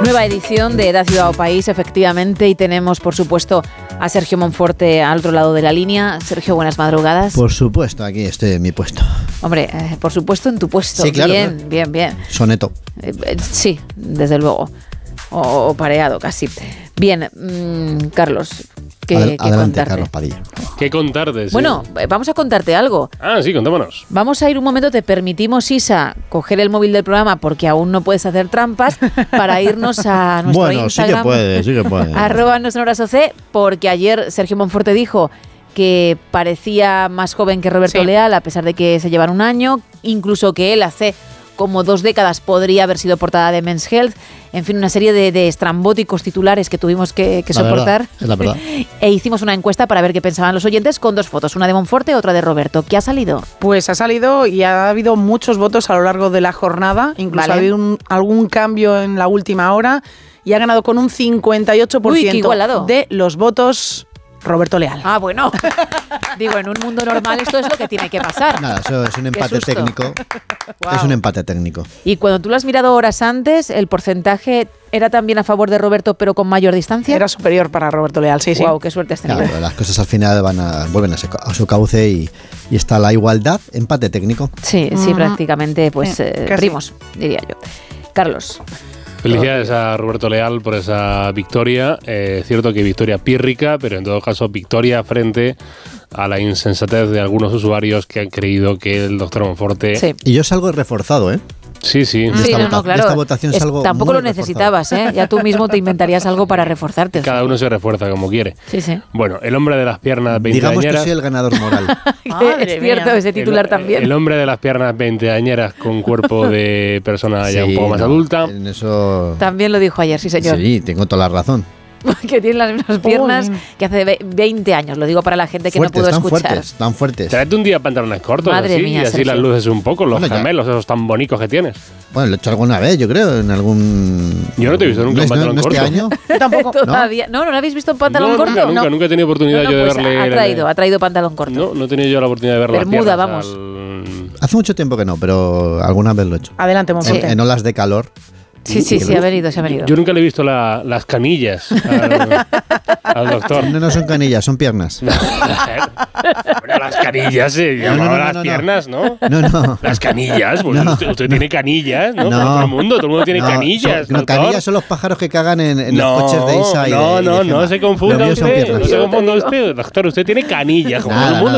Nueva edición de Da Ciudad o País, efectivamente, y tenemos, por supuesto, a Sergio Monforte al otro lado de la línea. Sergio, buenas madrugadas. Por supuesto, aquí estoy en mi puesto. Hombre, por supuesto en tu puesto. Sí, claro. Bien, claro. bien, bien. Soneto. Sí, desde luego. O pareado, casi. Bien, Carlos, ¿qué Adelante, contarte? Carlos Padilla. ¿Qué contarte? Sí. Bueno, vamos a contarte algo. Sí, contámonos. Vamos a ir un momento, te permitimos, Isa, coger el móvil del programa porque aún no puedes hacer trampas para irnos a nuestro Instagram. Sí que puede. @ NoSonoraSOC, porque ayer Sergio Monforte dijo que parecía más joven que Roberto Leal, a pesar de que se llevan un año, incluso que él hace como 2 décadas podría haber sido portada de Men's Health. En fin, una serie de estrambóticos titulares que tuvimos que soportar. Es la verdad. E hicimos una encuesta para ver qué pensaban los oyentes con 2 fotos, una de Monforte, otra de Roberto. ¿Qué ha salido? Pues ha salido y ha habido muchos votos a lo largo de la jornada. Incluso Vale. ha habido algún cambio en la última hora y ha ganado con un 58% Uy, qué igualado. de los votos Roberto Leal. Ah, bueno. Digo, en un mundo normal esto es lo que tiene que pasar. Nada, eso es un empate susto. técnico. Wow. Es un empate técnico. Y cuando tú lo has mirado horas antes, ¿el porcentaje era también a favor de Roberto, pero con mayor distancia? Era superior para Roberto Leal, sí, sí. Wow, qué suerte has tenido. Claro, las cosas al final vuelven a su cauce y está la igualdad, empate técnico. Sí, prácticamente, pues casi. primos, diría yo. Carlos. Felicidades a Roberto Leal por esa victoria. Cierto que victoria pírrica, pero en todo caso victoria frente a la insensatez de algunos usuarios que han creído que el doctor Monforte... Sí. Y yo salgo reforzado, ¿eh? Sí. Sí, claro. claro. Esta votación es algo tampoco muy lo necesitabas, ¿eh? Ya tú mismo te inventarías algo para reforzarte. Cada uno se refuerza como quiere. Sí. Bueno, el hombre de las piernas Digamos que veinteañeras... soy el ganador moral. Es cierto, ese titular también. El hombre de las piernas veinteañeras con cuerpo de persona ya un poco más adulta. En eso... También lo dijo ayer, sí señor. Sí, tengo toda la razón. Que tiene las mismas piernas que hace 20 años. Lo digo para la gente que no pudo escuchar. Tan fuertes. Tráete un día pantalones cortos, Madre así, mía, y así Sergio. las luces un poco, los Bueno, ya. gemelos esos tan bonitos que tienes. Bueno, lo he hecho alguna vez, yo creo, en algún... Yo no te he visto nunca en pantalón ¿No este corto. año? Yo tampoco. Todavía. ¿No lo habéis visto en pantalón corto? Nunca he tenido oportunidad No, yo de pues verle... ha traído pantalón corto. No he tenido yo la oportunidad de ver Bermuda, las vamos. piernas Hace mucho tiempo que no, pero alguna vez lo he hecho. Adelante, Monforte. En olas de calor. Sí, se ha venido. Yo nunca le he visto las canillas al doctor. No son canillas, son piernas. Bueno, las canillas se llamaban las piernas, ¿no? No. Las canillas, pues No. usted tiene canillas, ¿no? No. Por todo el mundo tiene canillas. No, doctor. canillas son los pájaros que cagan en los coches de Isa y de no Gemma. se confunda Lo mío son usted. piernas. No se confunda usted. Doctor, usted tiene canillas, como todo el mundo